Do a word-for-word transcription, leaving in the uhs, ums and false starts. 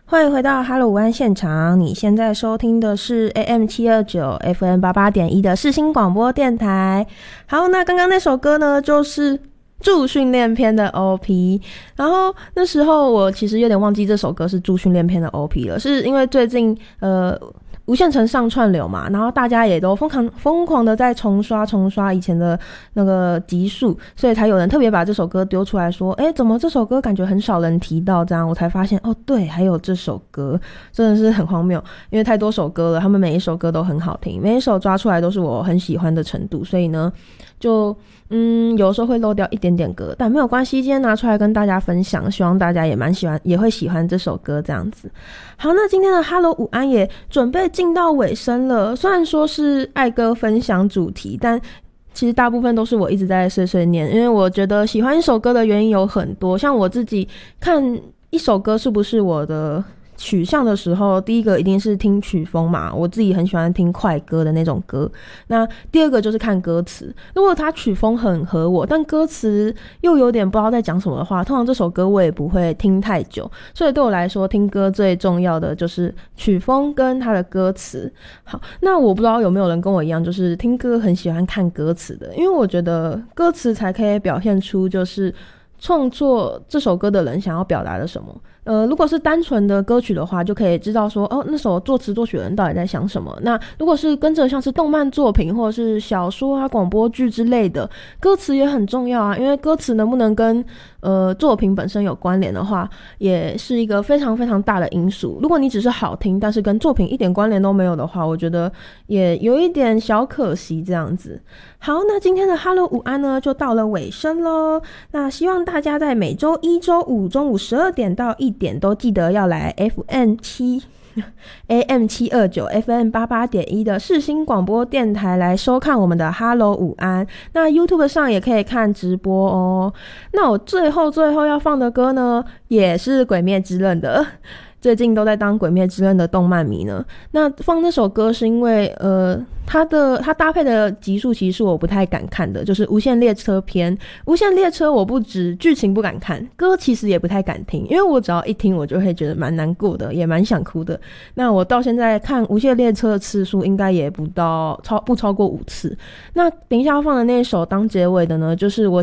欢迎回到哈喽午安现场，你现在收听的是 A M 七二九 F M 八八点一 的世新广播电台。好，那刚刚那首歌呢就是助训练篇的 O P， 然后那时候我其实有点忘记这首歌是助训练篇的 O P 了，是因为最近呃无限城上串流嘛，然后大家也都疯狂疯狂的在重刷重刷以前的那个集数，所以才有人特别把这首歌丢出来说，诶，怎么这首歌感觉很少人提到，这样我才发现哦，对，还有这首歌，真的是很荒谬，因为太多首歌了，他们每一首歌都很好听，每一首抓出来都是我很喜欢的程度，所以呢就嗯，有时候会漏掉一点点歌，但没有关系，今天拿出来跟大家分享，希望大家也蛮喜欢，也会喜欢这首歌这样子。好，那今天的哈喽午安也准备进到尾声了，虽然说是爱歌分享主题，但其实大部分都是我一直在碎碎念，因为我觉得喜欢一首歌的原因有很多，像我自己看一首歌是不是我的取向的时候，第一个一定是听曲风嘛，我自己很喜欢听快歌的那种歌。那第二个就是看歌词，如果它曲风很合我，但歌词又有点不知道在讲什么的话，通常这首歌我也不会听太久。所以对我来说，听歌最重要的就是曲风跟它的歌词。好，那我不知道有没有人跟我一样，就是听歌很喜欢看歌词的，因为我觉得歌词才可以表现出就是创作这首歌的人想要表达的什么。呃，如果是单纯的歌曲的话，就可以知道说，哦，那首作词作曲的人到底在想什么。那如果是跟着像是动漫作品或者是小说啊、广播剧之类的，歌词也很重要啊，因为歌词能不能跟呃作品本身有关联的话，也是一个非常非常大的因素。如果你只是好听，但是跟作品一点关联都没有的话，我觉得也有一点小可惜这样子。好，那今天的哈喽午安呢就到了尾声咯。那希望大家在每周一、周五中午十二点到一点都记得要来 F M 七 A M 七二九 F M 八八点一 的世新广播电台来收看我们的哈喽午安。那 YouTube 上也可以看直播哦。那我最后最后要放的歌呢，也是鬼灭之刃的。最近都在当鬼灭之刃的动漫迷呢。那放那首歌是因为呃它的它搭配的集数其实是我不太敢看的，就是无限列车篇。无限列车我不止剧情不敢看，歌其实也不太敢听，因为我只要一听我就会觉得蛮难过的，也蛮想哭的。那我到现在看无限列车的次数应该也不到超不超过五次。那等一下要放的那一首当结尾的呢，就是我